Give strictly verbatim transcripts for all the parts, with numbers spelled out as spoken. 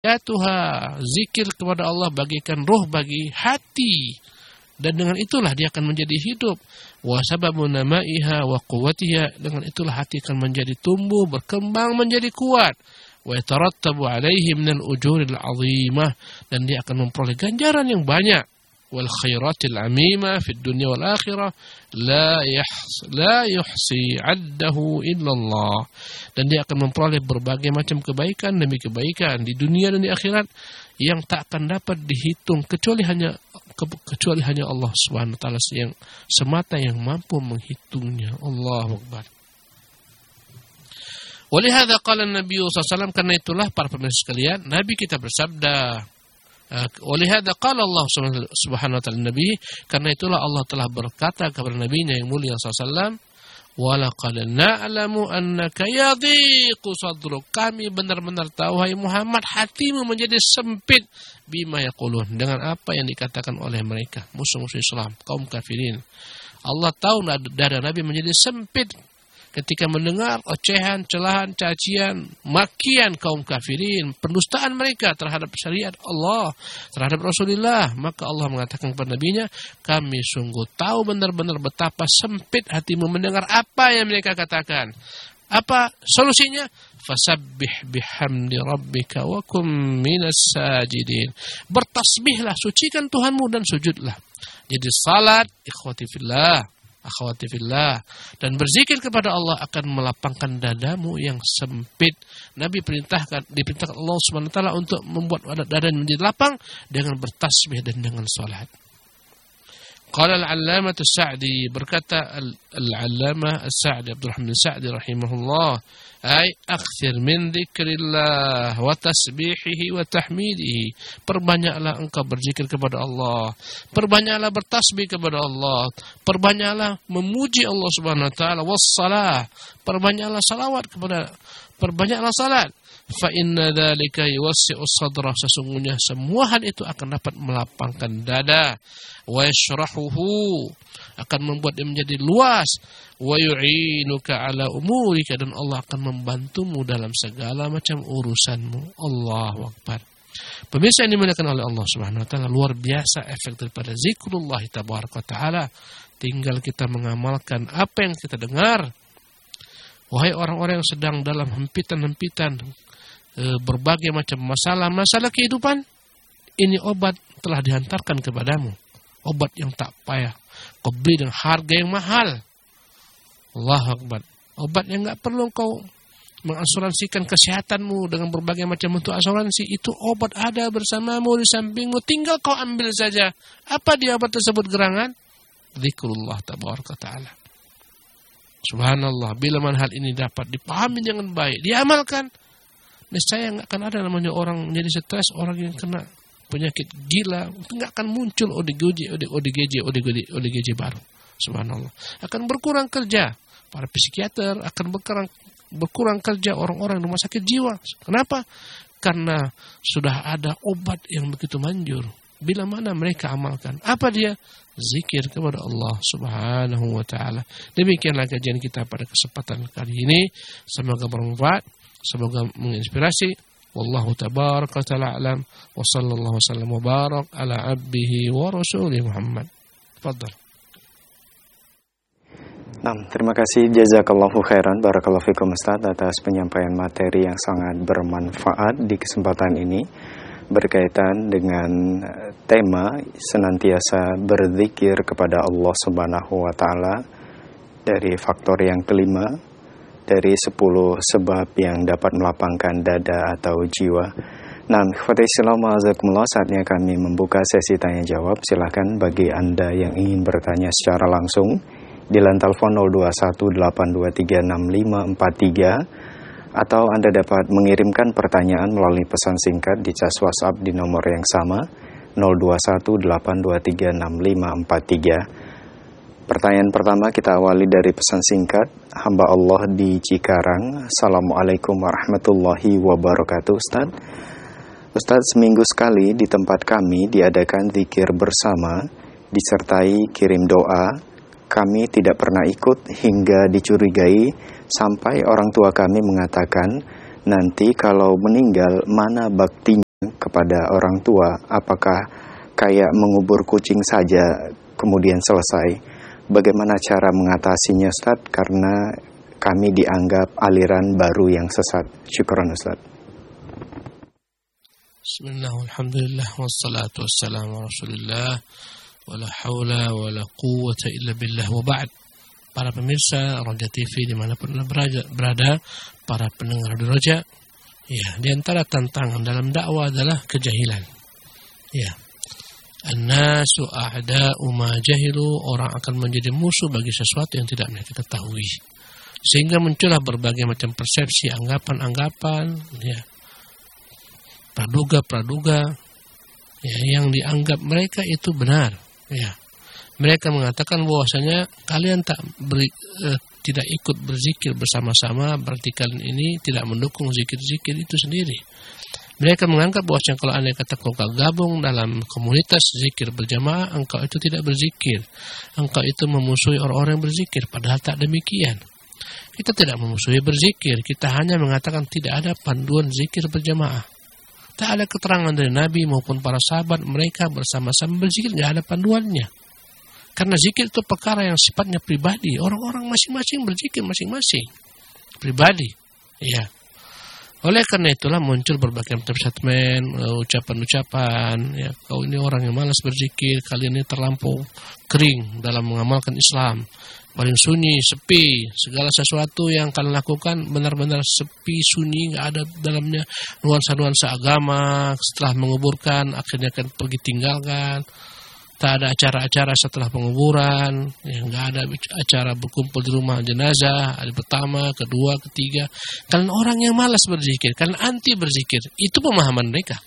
hayatuha. Zikir kepada Allah bagikan ruh bagi hati, dan dengan itulah dia akan menjadi hidup. Wa sababu namaiha wa quwwatiha, dengan itulah hati akan menjadi tumbuh, berkembang, menjadi kuat. Wa yatarattabu alaihi minal ujuril azimah, dan dia akan memperoleh ganjaran yang banyak. Wal khairatil amimah fid dunya wal akhirah la yahs la yuhsi 'addahu illallah, dan dia akan memperoleh berbagai macam kebaikan demi kebaikan di dunia dan di akhirat yang tak akan dapat dihitung kecuali hanya kecuali hanya Allah Subhanahu wa taala yang semata yang mampu menghitungnya. Allahu akbar. Walihada qala an-nabi sallallahu alaihi wasallam, karena itulah para pemirsa sekalian, Nabi kita bersabda. Walihada qala Allah Subhanahu wa taala Nabi, karena itulah Allah telah berkata kepada nabinya yang mulia sallallahu alaihi wasallam, walaqad na'lamu annaka yadhiqu sadruk, kami benar-benar tahu hai Muhammad hatimu menjadi sempit bima yaqulun, dengan apa yang dikatakan oleh mereka musuh-musuh Islam, kaum kafirin. Allah tahu dada Nabi menjadi sempit ketika mendengar ocehan, celahan, cacian, makian kaum kafirin, pendustaan mereka terhadap syariat Allah, terhadap Rasulullah. Maka Allah mengatakan kepada nabinya, kami sungguh tahu benar-benar betapa sempit hatimu mendengar apa yang mereka katakan. Apa solusinya? Fasabbih bihamdi rabbika wa kum minas sajidin. Bertasbihlah, sucikan Tuhanmu dan sujudlah. Jadi salat, ikhwati fillah, akhwati fillah, dan berzikir kepada Allah akan melapangkan dadamu yang sempit. Nabi perintahkan, diperintahkan Allah Subhanahu wa taala untuk membuat dada menjadi lapang dengan bertasbih dan dengan salat. Qala al-'allamah as-Sa'di, berkata al-'allamah as-Sa'di Abdul Rahman as-Sa'di rahimahullah, ay akthir min dzikrillah wa tasbihihi wa tahmidihi, perbanyaklah engkau berzikir kepada Allah, perbanyaklah bertasbih kepada Allah, perbanyaklah memuji Allah Subhanahu wa taala, wassalah, perbanyaklah salawat kepada, perbanyaklah salat. Fa inna dzalika yuwassi'u sadra, sesungguhnya semua hal itu akan dapat melapangkan dada, wa yashrahuhu, akan membuat dia menjadi luas, wa yu'inuka ala umurika, dan Allah akan membantumu dalam segala macam urusanmu. Allahu akbar. Pemirsa yang dimuliakan oleh Allah Subhanahu wa taala, luar biasa efek daripada zikrullah tabaraka taala. Tinggal kita mengamalkan apa yang kita dengar. Wahai orang-orang yang sedang dalam hempitan-hempitan berbagai macam masalah-masalah kehidupan, ini obat telah dihantarkan kepadamu. Obat yang tak payah kau beli dengan harga yang mahal. Allahu akbar. Obat yang enggak perlu kau mengasuransikan kesehatanmu dengan berbagai macam bentuk asuransi. Itu obat ada bersamamu, di sampingmu, tinggal kau ambil saja. Apa dia obat tersebut gerangan? Zikrullah tabaraka taala. Subhanallah, bila mana hal ini dapat dipahami dengan baik, diamalkan, niscaya enggak akan ada namanya orang menjadi stres, orang yang kena penyakit gila, enggak akan muncul O D G J, O D G J, O D G J, O D G J baru. Subhanallah. Akan berkurang kerja para psikiater, akan berkurang berkurang kerja orang-orang rumah sakit jiwa. Kenapa? Karena sudah ada obat yang begitu manjur. Bila mana mereka amalkan, apa dia? Zikir kepada Allah Subhanahu wa taala. Demikianlah kajian kita pada kesempatan kali ini. Semoga bermanfaat, semoga menginspirasi. Wallahu tabaraka taala alam, wa sallallahu wasallam wa barak ala abdihi wa rasulih Muhammad. Tafadhal. Nah, terima kasih jazakallahu khairan, barakallahu fikum Ustaz, atas penyampaian materi yang sangat bermanfaat di kesempatan ini berkaitan dengan tema senantiasa berzikir kepada Allah Subhanahu wa taala dari faktor yang kelima dari sepuluh sebab yang dapat melapangkan dada atau jiwa. Nah, kepada Islam azakumullah, saatnya kami membuka sesi tanya jawab. Silakan bagi Anda yang ingin bertanya secara langsung di line telepon nol dua satu delapan dua tiga enam lima empat tiga, atau Anda dapat mengirimkan pertanyaan melalui pesan singkat di cas WhatsApp di nomor yang sama nol dua satu delapan dua tiga enam lima empat tiga. Pertanyaan pertama kita awali dari pesan singkat hamba Allah di Cikarang. Assalamualaikum warahmatullahi wabarakatuh. Ustaz, Ustaz, seminggu sekali di tempat kami diadakan zikir bersama disertai kirim doa. Kami tidak pernah ikut hingga dicurigai sampai orang tua kami mengatakan nanti kalau meninggal mana baktinya. kepada orang tua, apakah kayak mengubur kucing saja kemudian selesai? Bagaimana cara mengatasinya, Ustaz? Karena kami dianggap aliran baru yang sesat. Syukran, Ustaz. Bismillah, alhamdulillah, wassalatu wassalamu ala rasulillah, wala hawla wala quwwata illa billah, wa ba'd. Para pemirsa Roja T V dimanapun berada, para pendengar di Roja, ya, di antara tantangan dalam dakwah adalah kejahilan. Ya, an-nasu a'da'u ma jahilu, orang akan menjadi musuh bagi sesuatu yang tidak mereka ketahui. Sehingga muncullah berbagai macam persepsi, anggapan-anggapan, ya, praduga-praduga, ya, yang dianggap mereka itu benar. Ya, mereka mengatakan bahwasanya kalian tak beri, eh, tidak ikut berzikir bersama-sama, berarti kalian ini tidak mendukung zikir-zikir itu sendiri. Mereka menganggap bahwasanya kalau anda kata kau gabung dalam komunitas zikir berjamaah, engkau itu tidak berzikir, engkau itu memusuhi orang-orang yang berzikir. Padahal tak demikian. Kita tidak memusuhi berzikir, kita hanya mengatakan tidak ada panduan zikir berjamaah. Tak ada keterangan dari Nabi maupun para sahabat mereka bersama-sama berzikir, tidak ada panduannya. Karena zikir itu perkara yang sifatnya pribadi. Orang-orang masing-masing berzikir masing-masing. Pribadi. Ya. Oleh karena itulah muncul berbagai macam statement, ucapan-ucapan. Ya, kau ini orang yang malas berzikir, kalian ini terlampau kering dalam mengamalkan Islam. Paling sunyi, sepi, segala sesuatu yang kalian lakukan benar-benar sepi, sunyi, nggak ada dalamnya nuansa-nuansa agama. Setelah menguburkan, akhirnya akan pergi tinggalkan. Tak ada acara-acara setelah penguburan, ya, nggak ada acara berkumpul di rumah jenazah, hari pertama, kedua, ketiga. Kalian orang yang malas berzikir, kalian anti berzikir, itu pemahaman mereka.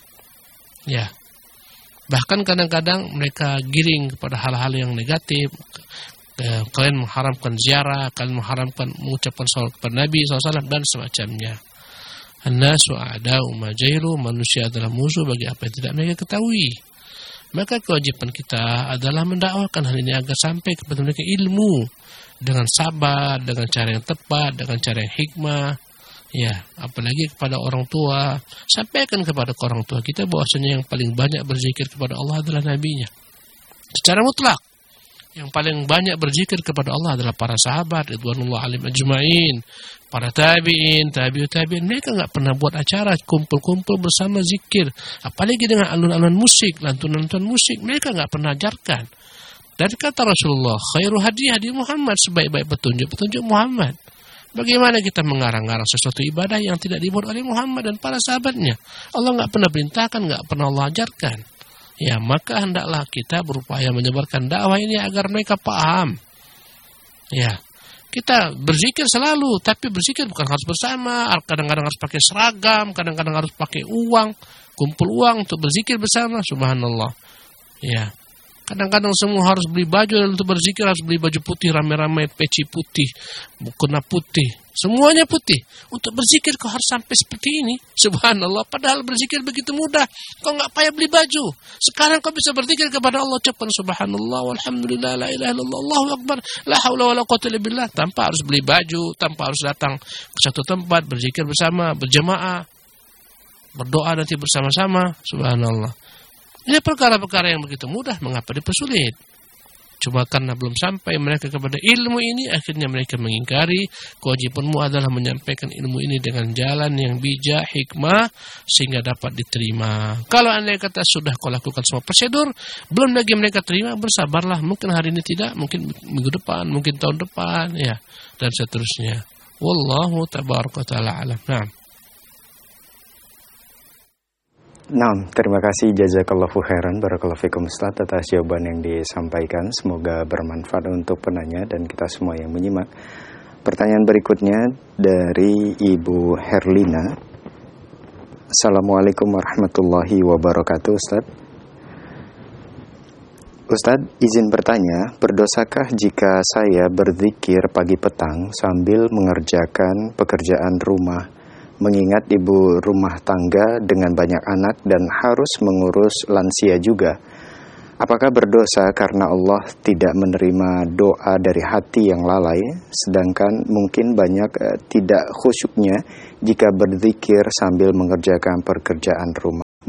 Ya, bahkan kadang-kadang mereka giring kepada hal-hal yang negatif. Eh, kalian mengharamkan ziarah, kalian mengharamkan mengucapkan salawat kepada Nabi shallallahu alaihi wasallam dan semacamnya. An-nasu a'da'u ma jahilu, manusia adalah musuh bagi apa yang tidak mereka ketahui. Maka kewajiban kita adalah mendakwakan hal ini agar sampai kepada mereka ilmu dengan sabar, dengan cara yang tepat, dengan cara yang hikmah. Ya, apalagi kepada orang tua, sampaikan kepada orang tua kita bahwasanya yang paling banyak berzikir kepada Allah adalah nabinya. Secara mutlak, yang paling banyak berzikir kepada Allah adalah para sahabat ridwanullah alaihim ajmain, para tabi'in, tabi'ut tabi'in. Mereka enggak pernah buat acara kumpul-kumpul bersama zikir, apalagi dengan alun-alun musik, lantunan-lantunan musik. Mereka enggak pernah ajarkan. Dan kata Rasulullah, khairu hadi hadi Muhammad, sebaik-baik petunjuk petunjuk Muhammad. Bagaimana kita mengarang-arang sesuatu ibadah yang tidak dibuat oleh Muhammad dan para sahabatnya? Allah enggak pernah perintahkan, enggak pernah Allah ajarkan. Ya, maka hendaklah kita berupaya menyebarkan dakwah ini agar mereka paham. Ya, kita berzikir selalu, tapi berzikir bukan harus bersama. Kadang-kadang harus pakai seragam, kadang-kadang harus pakai uang, kumpul uang untuk berzikir bersama. Subhanallah. Ya, kadang-kadang semua harus beli baju untuk berzikir, harus beli baju putih rame-rame, peci putih, mukena putih, semuanya putih. Untuk berzikir kau harus sampai seperti ini. Subhanallah, padahal berzikir begitu mudah. Kau enggak payah beli baju. Sekarang kau bisa berzikir kepada Allah, ucapkan subhanallah walhamdulillah la ilaha illallah Allahu akbar la haula wala quwwata illa billah, tanpa harus beli baju, tanpa harus datang ke satu tempat berzikir bersama, berjamaah, berdoa nanti bersama-sama. Subhanallah. Ini perkara-perkara yang begitu mudah, mengapa dipersulit? Cuma karena belum sampai mereka kepada ilmu ini, akhirnya mereka mengingkari. Kewajibanmu adalah menyampaikan ilmu ini dengan jalan yang bijak, hikmah, sehingga dapat diterima. Kalau anda kata sudah kau lakukan semua prosedur, belum lagi mereka terima, bersabarlah. Mungkin hari ini tidak, mungkin minggu depan, mungkin tahun depan, ya, dan seterusnya. Wallahu tabaraka ta'ala alam. Nah. Nah, terima kasih jazakallahu khairan barakallahu fikum Ustaz atas jawaban yang disampaikan. Semoga bermanfaat untuk penanya dan kita semua yang menyimak. Pertanyaan berikutnya dari Ibu Herlina. Assalamualaikum warahmatullahi wabarakatuh Ustaz. Ustaz, izin bertanya, berdosakah jika saya berzikir pagi petang sambil mengerjakan pekerjaan rumah? Mengingat ibu rumah tangga dengan banyak anak dan harus mengurus lansia juga. Apakah berdosa karena Allah tidak menerima doa dari hati yang lalai, sedangkan mungkin banyak eh, tidak khusyuknya jika berzikir sambil mengerjakan pekerjaan rumah?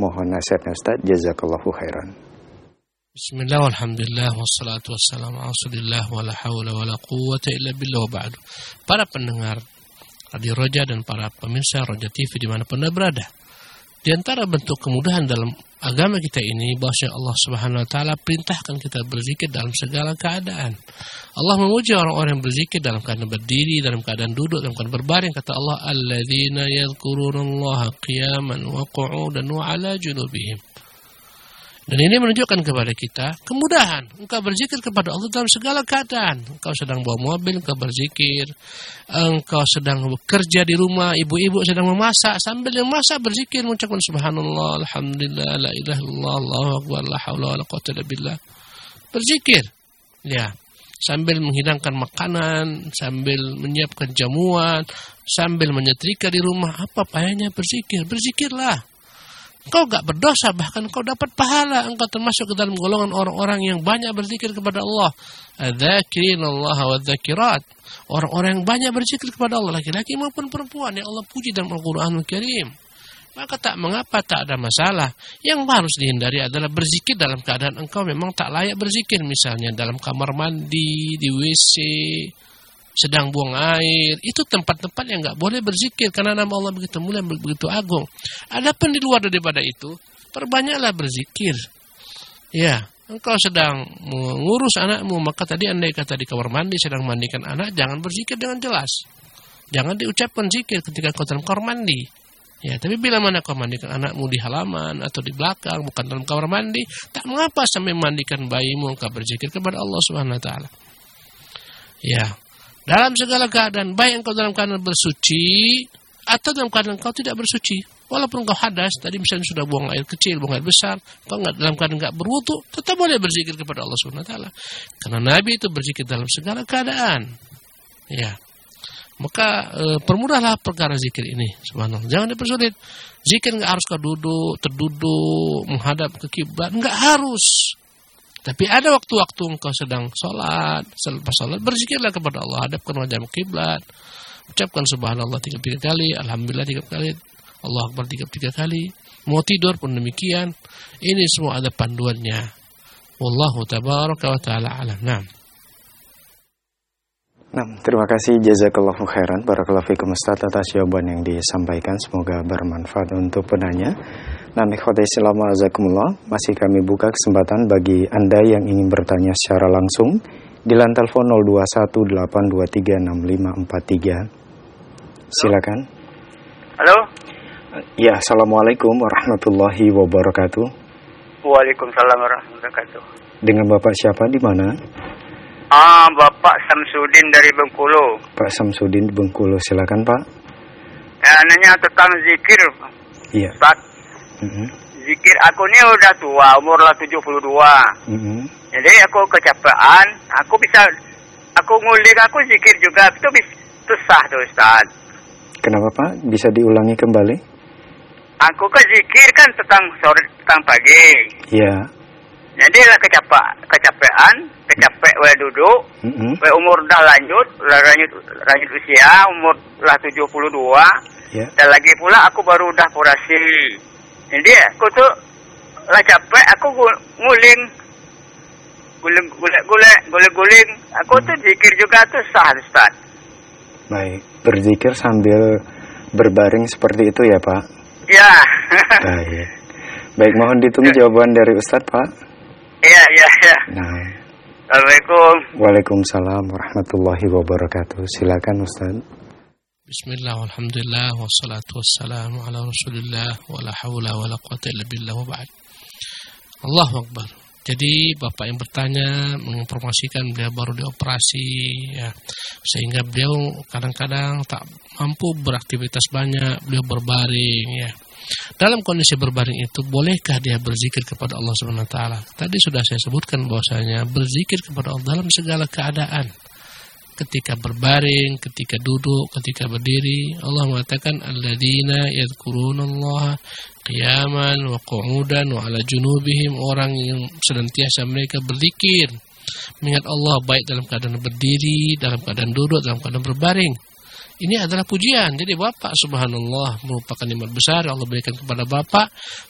Mohon nasihatnya Ustaz. Jazakallahu khairan. Bismillah, walhamdulillah, wassalatu wassalamu ala rasulillah, wala hawla wala quwwata illa billah, wa ba'du. Para pendengar Radio Roja dan para pemirsa Roja T V dimanapun Anda berada, di antara bentuk kemudahan dalam agama kita ini, bahwa Allah Subhanahu Wa Taala perintahkan kita berzikir dalam segala keadaan. Allah memuji orang-orang yang berzikir dalam keadaan berdiri, dalam keadaan duduk, dalam keadaan berbaring. Kata Allah, alladzina yadhkurunallaha qiyaman wa qu'udan wa 'ala junubihim. Dan ini menunjukkan kepada kita kemudahan engkau berzikir kepada Allah dalam segala keadaan. Engkau sedang bawa mobil, engkau berzikir. Engkau sedang bekerja di rumah, ibu-ibu sedang memasak, sambil memasak berzikir, mengucapkan subhanallah, alhamdulillah, la ilaha illallah, Allahu akbar, la haula wala quwwata illa billah. Berzikir. Ya, sambil menghidangkan makanan, sambil menyiapkan jamuan, sambil menyetrika di rumah, apa payahnya berzikir? Berzikirlah. Engkau gak berdosa, bahkan engkau dapat pahala. Engkau termasuk ke dalam golongan orang-orang yang banyak berzikir kepada Allah. Adzakirinallaha wadzakirat. Orang-orang yang banyak berzikir kepada Allah, laki-laki maupun perempuan, yang Allah puji dalam Al-Quranul Karim. Maka tak mengapa, tak ada masalah. Yang harus dihindari adalah berzikir dalam keadaan engkau memang tak layak berzikir. Misalnya dalam kamar mandi, di W C, sedang buang air. Itu tempat-tempat yang gak boleh berzikir, karena nama Allah begitu mulia, begitu agung. Adapun di luar daripada itu, perbanyaklah berzikir. Ya, engkau sedang mengurus anakmu, maka tadi andai kata di kamar mandi sedang mandikan anak, jangan berzikir dengan jelas. Jangan diucapkan zikir ketika kau dalam kamar mandi. Ya, tapi bila mana kau mandikan anakmu di halaman atau di belakang, bukan dalam kamar mandi, tak mengapa sampai mandikan bayimu engkau berzikir kepada Allah Subhanahu Wa Taala. Ya, dalam segala keadaan, baik engkau dalam keadaan bersuci atau dalam keadaan engkau tidak bersuci. Walaupun engkau hadas, tadi misalnya sudah buang air kecil, buang air besar, engkau enggak dalam keadaan enggak berwudu, tetap boleh berzikir kepada Allah Subhanahu Wa Taala. Karena Nabi itu berzikir dalam segala keadaan. Ya. Maka e, permudahlah perkara zikir ini, subhanallah. Jangan dipersulit. Zikir enggak harus kau duduk, terduduk, menghadap ke kiblat, enggak harus. Tapi ada waktu-waktu engkau sedang sholat, selepas sholat berzikirlah kepada Allah, hadapkan wajah kiblat, ucapkan subhanallah tiga puluh tiga kali, alhamdulillah tiga puluh kali, Allah akbar tiga puluh tiga kali. Mau tidur pun demikian. Ini semua ada panduannya. Wallahu tabaraka wa taala alam. Nah. Nah, terima kasih jazakallahu khairan, barakallahu fikum Ustaz atas jawaban yang disampaikan, semoga bermanfaat untuk penanya. Nah, ikhwati Islam azakumullah, masih kami buka kesempatan bagi Anda yang ingin bertanya secara langsung di line telepon nol dua satu delapan dua tiga enam lima empat tiga. Silakan. Halo. Ya, assalamualaikum warahmatullahi wabarakatuh. Waalaikumsalam warahmatullahi wabarakatuh. Dengan Bapak siapa, di mana? Ah, Bapak Samsudin dari Bengkulu. Pak Samsudin Bengkulu, silakan Pak. Ya, nanya tentang zikir. Iya. Ustaz. Mm-hmm. Zikir aku ini udah tua, umur lah tujuh puluh dua. Mm-hmm. Jadi aku kecapean, aku bisa, aku ngulik, aku zikir juga, itu bisa, itu sah tuh Ustaz. Kenapa Pak? Bisa diulangi kembali? Aku ke zikir kan tentang sore, tentang pagi. Iya. Jadi lah kecape, kecapean, kecapek we duduk, mm-hmm. we umur dah lanjut, lah lanjut, lanjut usia, umur lah tujuh puluh dua. Yeah. Dan lagi pula aku baru udah kurasi. Jadi aku tuh lah capek, aku nguling, guling, guling, guling, guling, guling. Aku hmm. tuh zikir juga tuh sah, Ustaz. Baik, berzikir sambil berbaring seperti itu ya Pak? Ya. Baik. Baik, mohon ditunggu jawaban dari Ustaz Pak. Iya, iya, iya. Nah. Assalamualaikum. Waalaikumsalam warahmatullahi wabarakatuh. Silakan Ustaz. Bismillah, alhamdulillah, wassalatu wassalamu ala rasulillah, wala hawla wala quwwata illa billah, wa ba'd. Allahu akbar. Jadi Bapak yang bertanya menginformasikan beliau baru dioperasi, ya, sehingga beliau kadang-kadang tak mampu beraktivitas banyak, beliau berbaring, ya. Dalam kondisi berbaring itu, bolehkah dia berzikir kepada Allah Subhanahu Wa Taala? Tadi sudah saya sebutkan bahwasanya berzikir kepada Allah dalam segala keadaan. Ketika berbaring, ketika duduk, ketika berdiri, Allah mengatakan alladzina yadhkurunallaha qiyaman wa qu'udan wa 'ala junubihim, orang yang senantiasa mereka berzikir, mengingat Allah baik dalam keadaan berdiri, dalam keadaan duduk, dalam keadaan berbaring. Ini adalah pujian. Jadi Bapak subhanallah merupakan nikmat besar Allah berikan kepada Bapak sampai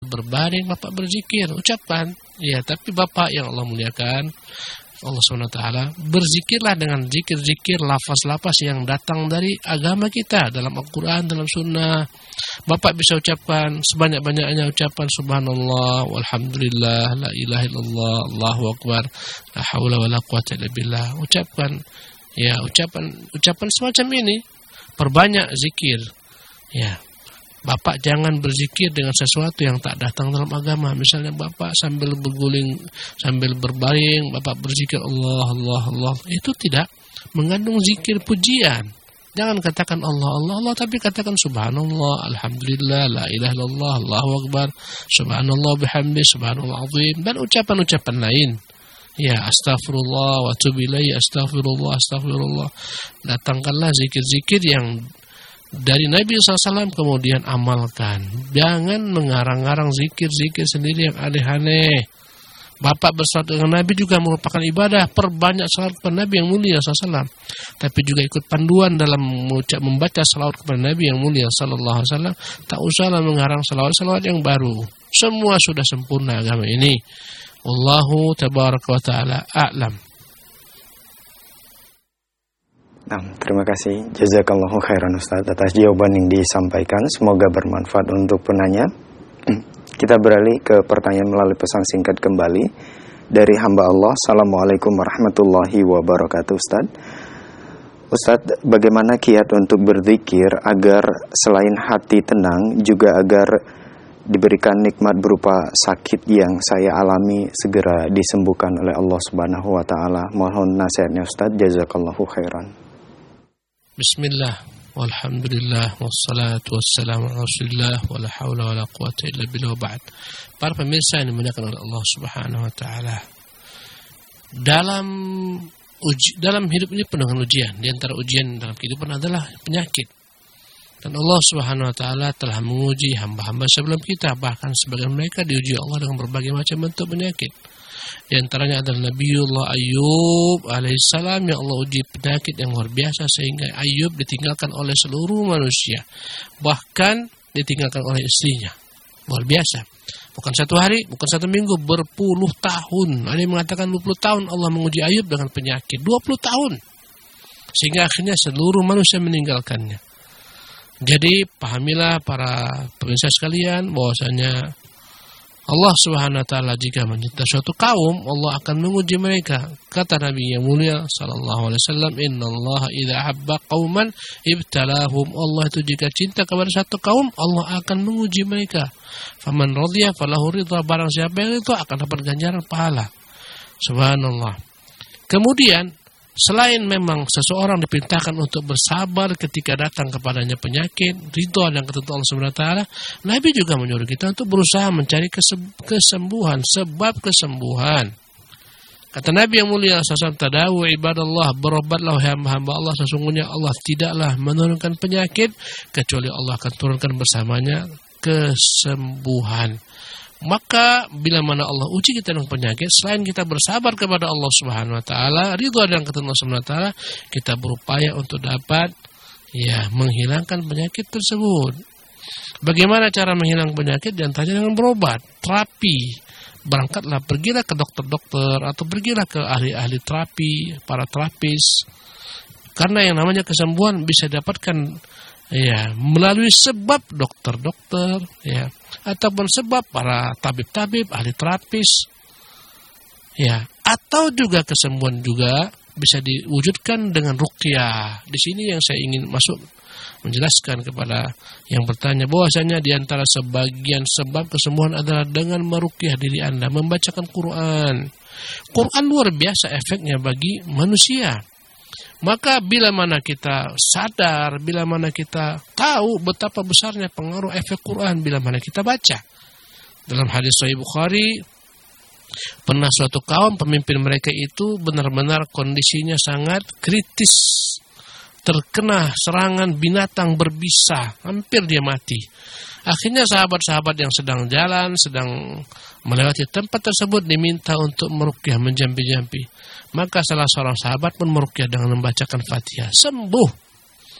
berbaring, bapak berzikir, ucapkan. Ya, tapi bapak yang Allah muliakan, Allah subhanahu wa taala, berzikirlah dengan zikir-zikir lafaz-lafaz yang datang dari agama kita dalam Al-Quran, dalam Sunnah. Bapak bisa ucapkan sebanyak-banyaknya ucapan subhanallah, walhamdulillah, la ilaha illallah, Allahu akbar, la haula wala quwata illa billah. Ucapkan, ya ucapan ucapan semacam ini, perbanyak zikir. Ya. Bapak jangan berzikir dengan sesuatu yang tak datang dalam agama. Misalnya bapak sambil berguling, sambil berbaring, bapak berzikir Allah, Allah, Allah. Itu tidak mengandung zikir pujian. Jangan katakan Allah, Allah, Allah, tapi katakan subhanallah, alhamdulillah, la ilaha illallah, Allahu akbar, subhanallah bihamdi, subhanallah azim, dan ucapan-ucapan lain. Ya, astagfirullah wa atubu ilaihi, astagfirullah, astagfirullah. Datangkanlah zikir-zikir yang dari Nabi shallallahu alaihi wasallam, kemudian amalkan. Jangan mengarang-arang zikir-zikir sendiri yang aneh-aneh. Bapak bersalat dengan Nabi juga merupakan ibadah. Perbanyak salat kepada Nabi yang mulia shallallahu alaihi wasallam. Tapi juga ikut panduan dalam membaca salawat kepada Nabi yang mulia sallallahu alaihi wasallam. Tak usahlah mengarang salawat-salawat yang baru. Semua sudah sempurna agama ini. Wallahu tabaraka wa ta'ala a'lam. Nah, terima kasih. Jazakallahu khairan Ustaz atas jawaban yang disampaikan. Semoga bermanfaat untuk penanya. Kita beralih ke pertanyaan melalui pesan singkat kembali dari hamba Allah. Assalamualaikum warahmatullahi wabarakatuh. Ustaz, Ustaz, bagaimana kiat untuk berzikir agar selain hati tenang, juga agar diberikan nikmat berupa sakit yang saya alami segera disembuhkan oleh Allah Subhanahu wa taala. Mohon nasihatnya Ustaz. Jazakallahu khairan. Bismillah, walhamdulillah, wassalatu wassalamu ala rasulillah, wala hawla wala quwata illa billah, wa ba'd. Para pemirsa yang dimuliakan oleh Allah Subhanahu wa taala, dalam uji, dalam hidup ini penuh dengan ujian. Di antara ujian dalam kehidupan adalah penyakit. Dan Allah Subhanahu wa taala telah menguji hamba-hamba sebelum kita, bahkan sebagian mereka diuji Allah dengan berbagai macam bentuk penyakit. Di antaranya adalah Nabiullah Ayub alaihissalam, yang Allah uji penyakit yang luar biasa sehingga Ayub ditinggalkan oleh seluruh manusia, bahkan ditinggalkan oleh istrinya. Luar biasa. Bukan satu hari, bukan satu minggu, berpuluh tahun. Ada yang mengatakan dua puluh tahun Allah menguji Ayub dengan penyakit. dua puluh tahun. Sehingga akhirnya seluruh manusia meninggalkannya. Jadi pahamilah para pemirsa sekalian bahwasanya Allah Subhanahu wa taala jika mencintai suatu kaum, Allah akan menguji mereka. Kata Nabi yang mulia sallallahu alaihi wasallam, "Innallaha idza habba qauman ibtalahum." Allah itu jika cinta kepada satu kaum, Allah akan menguji mereka. Faman radhiya falahu ridha, barang siapa yang itu akan dapat ganjaran pahala. Subhanallah. Kemudian selain memang seseorang diperintahkan untuk bersabar ketika datang kepadanya penyakit, ridha dan ketentuan Allah Subhanahu wa taala, Nabi juga menyuruh kita untuk berusaha mencari kesembuhan, sebab kesembuhan. Kata Nabi yang mulia sallallahu alaihi wasallam, "Tadawu ibadallah, berobatlah hamba-hamba Allah, sesungguhnya Allah tidaklah menurunkan penyakit kecuali Allah akan turunkan bersamanya kesembuhan." Maka bila mana Allah uji kita dengan penyakit, selain kita bersabar kepada Allah Subhanahu wa taala, ridha dan ketentuan Allah Subhanahu wa taala, kita berupaya untuk dapat ya menghilangkan penyakit tersebut. Bagaimana cara menghilangkan penyakit? Di antaranya dengan berobat, terapi. Berangkatlah, pergilah ke dokter-dokter atau pergilah ke ahli-ahli terapi, para terapis. Karena yang namanya kesembuhan bisa didapatkan ya melalui sebab dokter-dokter ya, ataupun sebab para tabib-tabib, ahli terapis ya, atau juga kesembuhan juga bisa diwujudkan dengan ruqyah. Di sini yang saya ingin masuk menjelaskan kepada yang bertanya bahwasanya di antara sebagian sebab kesembuhan adalah dengan meruqyah diri Anda, membacakan Quran. Quran luar biasa efeknya bagi manusia. Maka bila mana kita sadar, bila mana kita tahu betapa besarnya pengaruh efek Quran, bila mana kita baca. Dalam hadis Sahih Bukhari, pernah suatu kaum pemimpin mereka itu benar-benar kondisinya sangat kritis, terkena serangan binatang berbisa, hampir dia mati. Akhirnya sahabat-sahabat yang sedang jalan, sedang melewati tempat tersebut diminta untuk meruqyah, menjampi-jampi. Maka salah seorang sahabat pun meruqyah dengan membacakan Fatihah. Sembuh.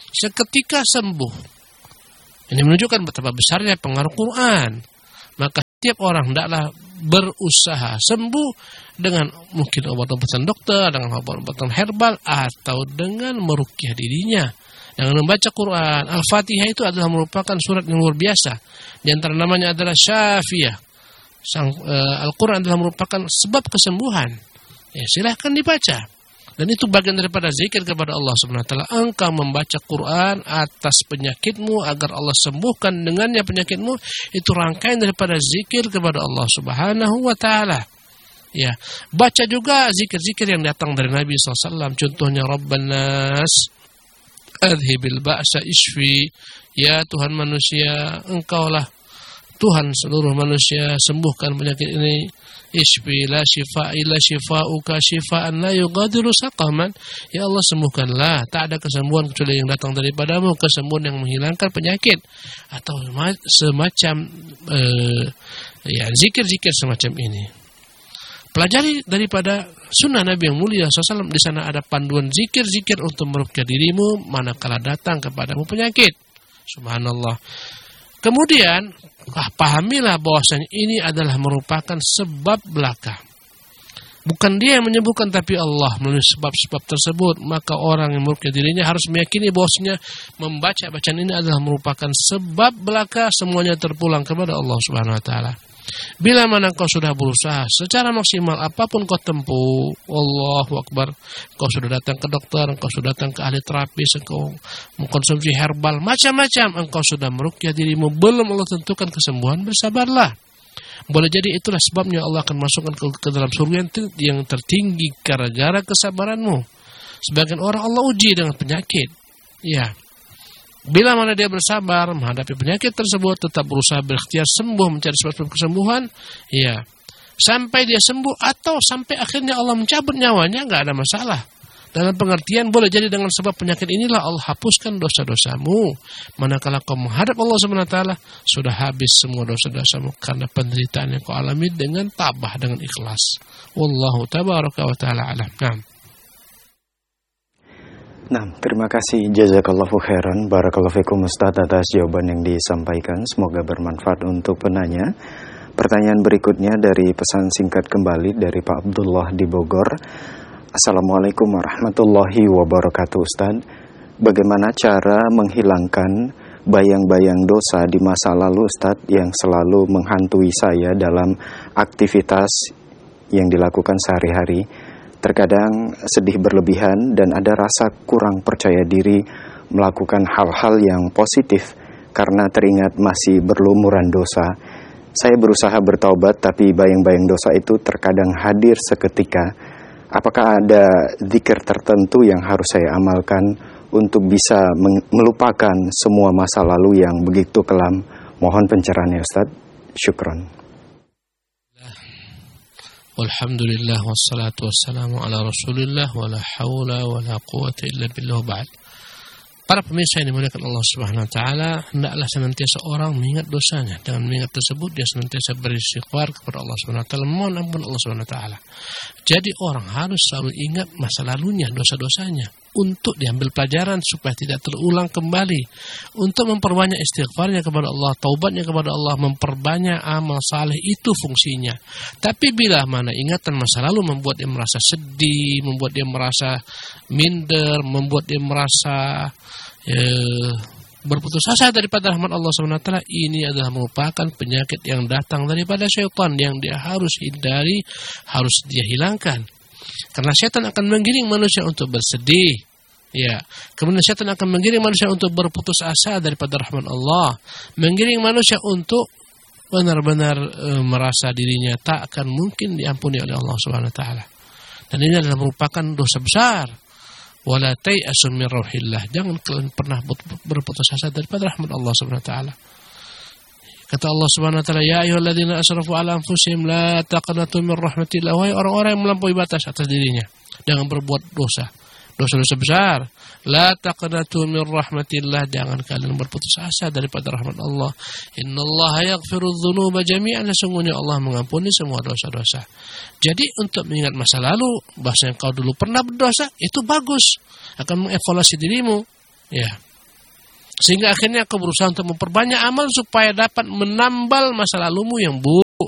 Seketika sembuh. Ini menunjukkan betapa besarnya pengaruh Quran. Maka Tiap orang hendaklah berusaha sembuh dengan mungkin obat-obatan dokter, dengan obat-obatan herbal, atau dengan meruqyah dirinya dengan membaca Quran. Al-Fatihah itu adalah merupakan surat yang luar biasa. Di antara namanya adalah Syafiyah. Sang, uh, Al-Quran adalah merupakan sebab kesembuhan. Ya, silahkan dibaca. Dan itu bagian daripada zikir kepada Allah subhanahu wa taala. Engkau membaca Quran atas penyakitmu agar Allah sembuhkan dengannya penyakitmu, itu rangkaian daripada zikir kepada Allah subhanahu wa taala. Ya, baca juga zikir-zikir yang datang dari Nabi sallallahu alaihi wasallam. Contohnya Rabban nas adhibil ba'sa isfi. Ya Tuhan manusia, engkaulah Tuhan seluruh manusia, sembuhkan penyakit ini. Isfi la shifa illa shifauka shifaan la yughadiru saqaman. Ya Allah, sembuhkanlah, tak ada kesembuhan kecuali yang datang daripadamu, kesembuhan yang menghilangkan penyakit. Atau semacam eh, ya zikir-zikir semacam ini. Pelajari daripada sunnah Nabi yang mulia sallallahu alaihi wasallam. Di sana ada panduan zikir-zikir untuk meruqyah dirimu manakala datang kepadamu penyakit. Subhanallah. Kemudian pahamilah bahwasanya ini adalah merupakan sebab belaka. Bukan dia yang menyembuhkan, tapi Allah melalui sebab-sebab tersebut. Maka orang yang meruqyah dirinya harus meyakini bahwasanya membaca bacaan ini adalah merupakan sebab belaka, semuanya terpulang kepada Allah Subhanahu wa taala. Bila mana kau sudah berusaha secara maksimal apapun kau tempuh, Allahu Akbar, kau sudah datang ke dokter, kau sudah datang ke ahli terapis, engkau mengkonsumsi herbal, macam-macam, engkau sudah meruqyah dirimu, belum Allah tentukan kesembuhan, bersabarlah. Boleh jadi itulah sebabnya Allah akan masukkan ke, ke dalam surga yang tertinggi gara-gara kesabaranmu. Sebagian orang Allah uji dengan penyakit. Ya. Bila mana dia bersabar menghadapi penyakit tersebut, tetap berusaha berikhtiar sembuh, mencari sebab-sebab kesembuhan, ya, sampai dia sembuh atau sampai akhirnya Allah mencabut nyawanya, nggak ada masalah. Dalam pengertian boleh jadi dengan sebab penyakit inilah Allah hapuskan dosa-dosamu. Manakala kau menghadap Allah subhanahu wa taala, sudah habis semua dosa-dosamu karena penderitaan yang kau alami dengan tabah, dengan ikhlas. Wallahu tabaraka wa taala alam. Nah. Nah, terima kasih jazakallahu khairan, barakallahu fikum Ustaz atas jawaban yang disampaikan. Semoga bermanfaat untuk penanya. Pertanyaan berikutnya dari pesan singkat kembali dari Pak Abdullah di Bogor. Assalamualaikum warahmatullahi wabarakatuh Ustaz. Bagaimana cara menghilangkan bayang-bayang dosa di masa lalu Ustaz yang selalu menghantui saya dalam aktivitas yang dilakukan sehari-hari? Terkadang sedih berlebihan dan ada rasa kurang percaya diri melakukan hal-hal yang positif karena teringat masih berlumuran dosa. Saya berusaha bertaubat tapi bayang-bayang dosa itu terkadang hadir seketika. Apakah ada zikir tertentu yang harus saya amalkan untuk bisa melupakan semua masa lalu yang begitu kelam? Mohon pencerahannya Ustaz. Syukron. Alhamdulillah wassalatu wassalamu ala Rasulillah wala haula wala quwwata illa billah ba'd. Para pemirsa yang dimuliakan Allah Subhanahu wa taala, hendaklah senantiasa orang mengingat dosanya. Dengan mengingat tersebut dia senantiasa beristighfar kepada Allah Subhanahu wa taala, mohon ampun Allah Subhanahu wa taala. Jadi orang harus selalu ingat masa lalunya, dosa-dosanya, untuk diambil pelajaran supaya tidak terulang kembali, untuk memperbanyak istighfarnya kepada Allah, taubatnya kepada Allah, memperbanyak amal saleh, itu fungsinya. Tapi bila mana ingatan masa lalu membuat dia merasa sedih, membuat dia merasa minder, membuat dia merasa eh, berputus asa daripada rahmat Allah subhanahu wa taala, ini adalah merupakan penyakit yang datang daripada syaitan yang dia harus hindari, harus dia hilangkan. Karena syaitan akan menggiring manusia untuk bersedih. Ya, kemudian syaitan akan menggiring manusia untuk berputus asa daripada rahmat Allah, menggiring manusia untuk benar-benar e, merasa dirinya tak akan mungkin diampuni oleh Allah Subhanahu wa taala. Dan ini adalah merupakan dosa besar. Wala tai'asu min rauhillah. Jangan kalian pernah berputus asa daripada rahmat Allah Subhanahu wa taala. Kata Allah Subhanahu wa taala, ya ayyuhalladzina asrafu ala anfusihim la taqnatu min rahmatillah. Wahai orang-orang yang melampaui batas atas dirinya, jangan berbuat dosa. Dosa-dosa besar. La taqnatu min rahmatillah, jangan kalian berputus asa daripada rahmat Allah. Innallaha yaghfiru dzunuba jami'an, sesungguhnya Allah mengampuni semua dosa-dosa. Jadi untuk mengingat masa lalu, bahasa yang kau dulu pernah berdosa, itu bagus, akan mengevaluasi dirimu, ya. Sehingga akhirnya kau berusaha untuk memperbanyak amal supaya dapat menambal masa lalumu yang buruk.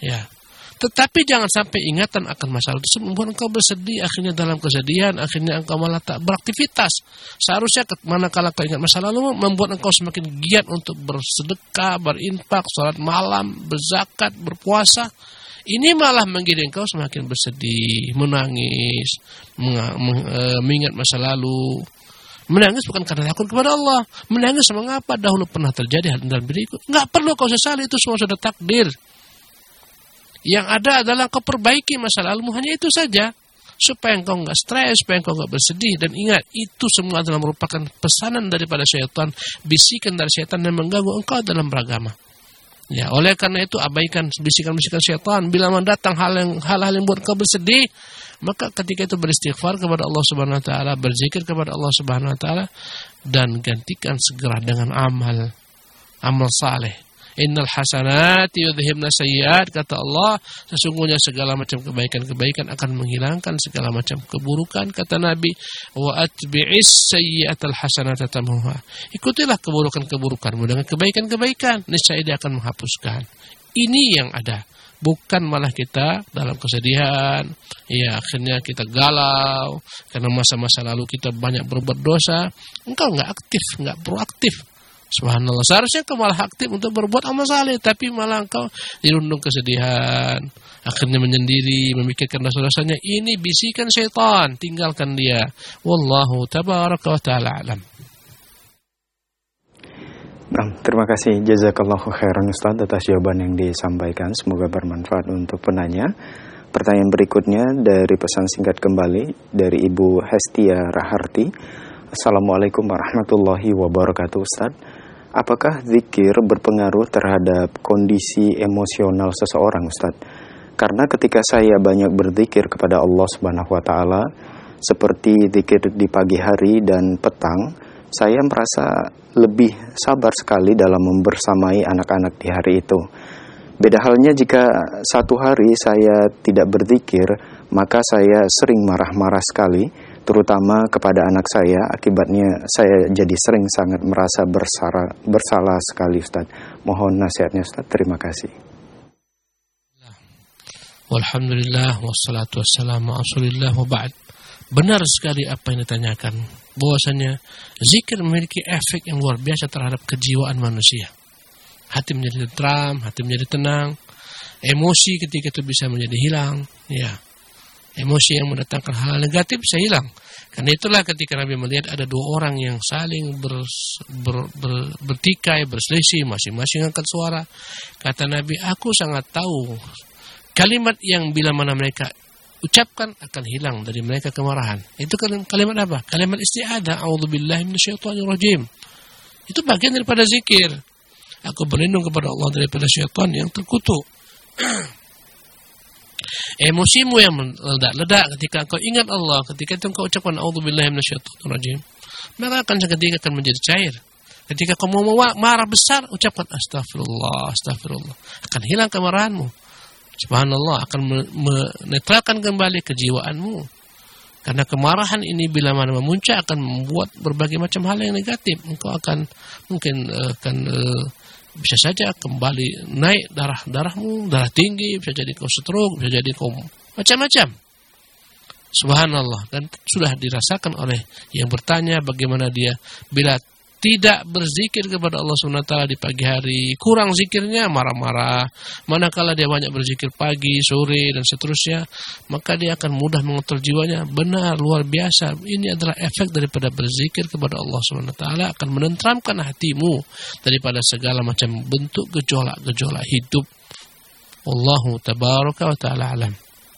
Ya. Tetapi jangan sampai ingatan akan masalah tersebut membuat engkau bersedih, akhirnya dalam kesedihan, akhirnya engkau malah tak beraktivitas. Seharusnya manakala kau ingat masa lalu membuat engkau semakin giat untuk bersedekah, berinfak, salat malam, berzakat, berpuasa. Ini malah menggiring engkau semakin bersedih, menangis, mengingat masa lalu. Menangis bukan karena takut kepada Allah, menangis mengapa dahulu pernah terjadi hal dan berikut. Enggak perlu kau sesali, itu semua sudah takdir. Yang ada adalah kau perbaiki masa lalumu, hanya itu saja. Supaya engkau enggak stres, supaya engkau enggak bersedih. Dan ingat, itu semua adalah merupakan pesanan daripada syaitan, bisikan dari syaitan yang mengganggu engkau dalam beragama. Ya, oleh karena itu abaikan bisikan-bisikan syaitan. Bila mendatang hal yang hal-hal yang buat engkau bersedih, maka ketika itu beristighfar kepada Allah Subhanahu wa taala, berzikir kepada Allah Subhanahu wa taala, dan gantikan segera dengan amal amal saleh. Innal hasanati yudhibna sayyiat, kata Allah, sesungguhnya segala macam kebaikan-kebaikan akan menghilangkan segala macam keburukan. Kata Nabi, wa atbi'is sayyi'atal hasanata tamhuha. Ikutilah keburukan-keburukanmu dengan kebaikan-kebaikan, niscaya dia akan menghapuskan. Ini yang ada, bukan malah kita dalam kesedihan, ya akhirnya kita galau karena masa-masa lalu kita banyak berbuat dosa. Engkau enggak aktif, enggak proaktif. Subhanallah, seharusnya kau malah aktif untuk berbuat amal saleh, tapi malah engkau dirundung kesedihan, akhirnya menyendiri, memikirkan dosa-dosanya. Ini bisikan syaitan, tinggalkan dia. Wallahu tabaraka wa ta'ala alam. Nah, terima kasih jazakallahu khairan Ustaz atas jawaban yang disampaikan, semoga bermanfaat untuk penanya. Pertanyaan berikutnya dari pesan singkat kembali dari Ibu Hestia Raharti. Assalamualaikum warahmatullahi wabarakatuh. Ustaz, apakah zikir berpengaruh terhadap kondisi emosional seseorang, Ustaz? Karena ketika saya banyak berzikir kepada Allah Subhanahu wa taala, seperti zikir di pagi hari dan petang, saya merasa lebih sabar sekali dalam membersamai anak-anak di hari itu. Beda halnya jika satu hari saya tidak berzikir, maka saya sering marah-marah sekali, terutama kepada anak saya. Akibatnya saya jadi sering sangat merasa bersalah, bersalah sekali, Ustaz. Mohon nasihatnya, Ustaz. Terima kasih. Walhamdulillah wassalatu wassalamu ala Rasulillah wa ba'd. Benar sekali apa yang ditanyakan, bahwasanya zikir memiliki efek yang luar biasa terhadap kejiwaan manusia. Hati menjadi tentram, hati menjadi tenang, emosi ketika itu bisa menjadi hilang, ya. Emosi yang mendatangkan hal negatif bisa hilang. Karena itulah ketika Nabi melihat ada dua orang yang saling ber, ber, ber, bertikai, berselisih, masing-masing angkat suara, kata Nabi, aku sangat tahu kalimat yang bila mana mereka ucapkan akan hilang dari mereka kemarahan. Itu kalimat apa? Kalimat isti'adzah, a'udzubillahi minasyaitonirrajim. Itu bagian daripada zikir. Aku berlindung kepada Allah daripada syaitan yang terkutuk. Emosimu yang meledak-ledak ketika engkau ingat Allah, ketika itu engkau ucapkan a'udzubillahi minasyaitonirrajim, maka akan seketika akan menjadi cair. Ketika kau mau marah besar, ucapkan astagfirullah, astagfirullah. Akan hilang kemarahanmu. Subhanallah, akan menetralkan kembali kejiwaanmu. Karena kemarahan ini bila mana memuncak akan membuat berbagai macam hal yang negatif. Engkau akan mungkin akan uh, bisa saja kembali naik darah darahmu, darah tinggi, bisa jadi kau stroke, bisa jadi kau macam-macam. Subhanallah, dan sudah dirasakan oleh yang bertanya bagaimana dia bila tidak berzikir kepada Allah subhanahu wa taala di pagi hari, kurang zikirnya, marah-marah. Manakala dia banyak berzikir pagi, sore, dan seterusnya, maka dia akan mudah mengontrol jiwanya. Benar, luar biasa. Ini adalah efek daripada berzikir kepada Allah subhanahu wa taala, akan menenteramkan hatimu daripada segala macam bentuk gejolak-gejolak hidup. Wallahu tabaraka wa ta'ala alam.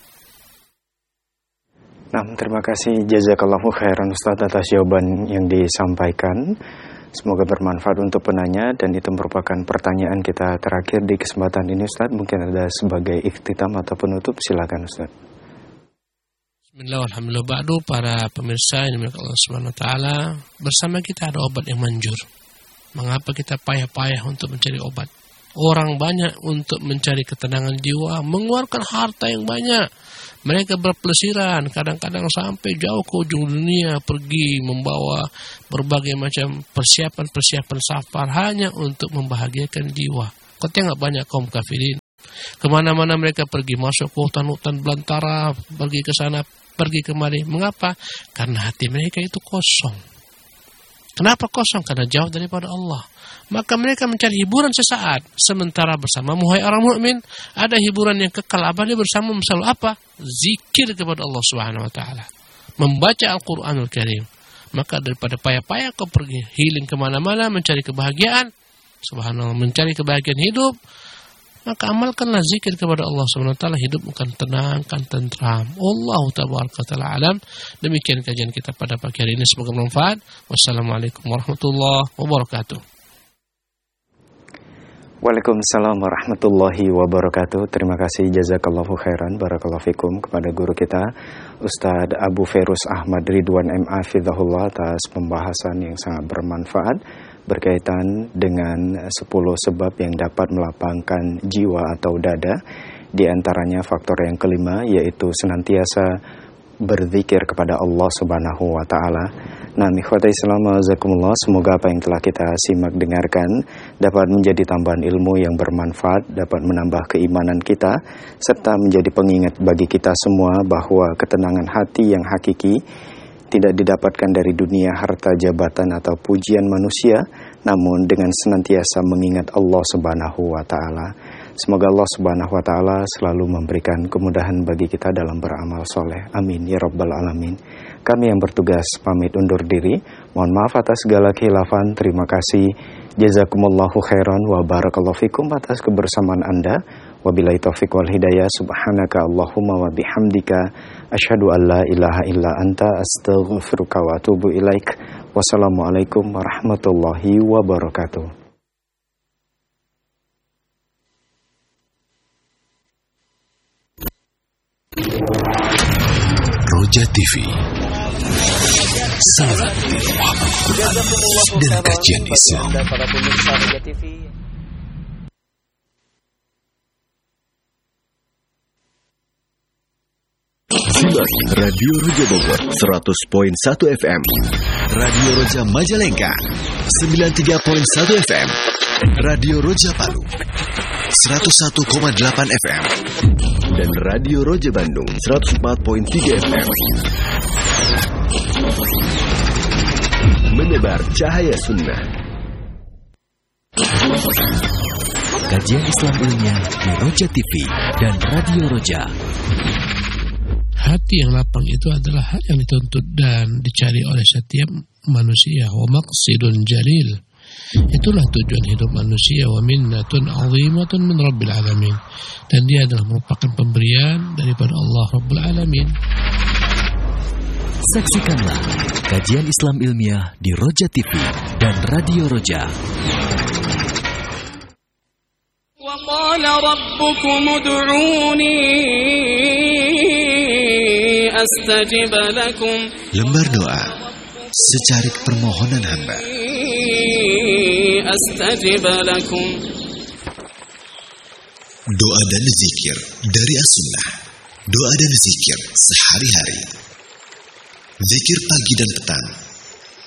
Nah, terima kasih jazakallahu khairan Ustaz atas jawaban yang disampaikan. Semoga bermanfaat untuk penanya, dan itu merupakan pertanyaan kita terakhir di kesempatan ini, Ustaz. Mungkin ada sebagai ikhtitam atau penutup, silakan Ustaz. Bismillah, alhamdulillah, ba'du, para pemirsa yang dimiliki Allah subhanahu wa taala, bersama kita ada obat yang manjur. Mengapa kita payah-payah untuk mencari obat? Orang banyak untuk mencari ketenangan jiwa, mengeluarkan harta yang banyak. Mereka berpelesiran, kadang-kadang sampai jauh ke ujung dunia, pergi membawa berbagai macam persiapan-persiapan safar hanya untuk membahagiakan jiwa. Kau tengok banyak kaum kafirin Kemana-mana mereka pergi, masuk ke hutan-hutan belantara, pergi ke sana, pergi kemari. Mengapa? Karena hati mereka itu kosong. Kenapa kosong? Karena jauh daripada Allah. Maka mereka mencari hiburan sesaat. Sementara bersama muhai orang mukmin ada hiburan yang kekal abadi bersama, misal apa? Zikir kepada Allah Subhanahu wa taala. Membaca Al-Qur'anul Karim. Maka daripada payah-payah kau pergi healing kemana-mana mencari kebahagiaan, subhanallah, mencari kebahagiaan hidup, maka amalkanlah zikir kepada Allah Subhanahu wa taala, hidup akan tenang, akan tentram. Allah tabaraka taala alam. Demikian kajian kita pada pagi hari ini, semoga bermanfaat. Wassalamualaikum warahmatullahi wabarakatuh. Waalaikumsalam warahmatullahi wabarakatuh. Terima kasih, jazakallahu khairan, barakallahu fikum, kepada guru kita Ustadz Abu Ferus Ahmad Ridwan M A Fidhahullah atas pembahasan yang sangat bermanfaat berkaitan dengan sepuluh sebab yang dapat melapangkan jiwa atau dada. Di antaranya faktor yang kelima, yaitu senantiasa berzikir kepada Allah Subhanahu wa taala. Nah, ikhwatai Islam, jazakumullah, semoga apa yang telah kita simak dengarkan dapat menjadi tambahan ilmu yang bermanfaat, dapat menambah keimanan kita, serta menjadi pengingat bagi kita semua bahwa ketenangan hati yang hakiki tidak didapatkan dari dunia, harta, jabatan, atau pujian manusia, namun dengan senantiasa mengingat Allah Subhanahu wa taala. Semoga Allah Subhanahu wa taala selalu memberikan kemudahan bagi kita dalam beramal soleh. Amin ya rabbal alamin. Kami yang bertugas pamit undur diri. Mohon maaf atas segala khilafan. Terima kasih. Jazakumullahu khairan wa barakallahu fikum atas kebersamaan Anda. Wabillahi taufiq wal hidayah. Subhanaka Allahumma wa bihamdika asyhadu an la ilaha illa anta astaghfiruka wa atubu ilaik. Wassalamualaikum warahmatullahi wabarakatuh. Roja T V, salat tilawah Al-Quran dan kajian Islam. Simak Radio Roja Bogor seratus koma satu F M, Radio Roja Majalengka sembilan puluh tiga koma satu F M, Radio Roja Palu seratus satu koma delapan F M, dan Radio Roja Bandung seratus empat koma tiga F M. Menebar cahaya sunnah. Kajian Islam ilmiah di Roja T V dan Radio Roja. Hati yang lapang itu adalah hal yang dituntut dan dicari oleh setiap manusia. Wa maqsidun jalil. Itulah tujuan hidup manusia. Wa minnatun azimatun min rabbil alamin. Dan dia adalah merupakan pemberian daripada Allah Rabbul Alamin. Saksikanlah kajian Islam ilmiah di Roja T V dan Radio Roja. Wa qala rabbukum ud'uni astajib lakum. Lembar doa secarik permohonan hamba. Astajib lakum. Doa dan zikir dari as-sunnah. Doa dan zikir sehari-hari. Zikir pagi dan petang